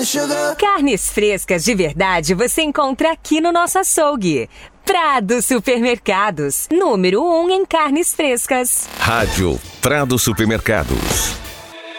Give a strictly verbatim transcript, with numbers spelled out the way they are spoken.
Carnes frescas de verdade você encontra aqui no nosso açougue. Prado Supermercados, número um em carnes frescas. Rádio Prado Supermercados.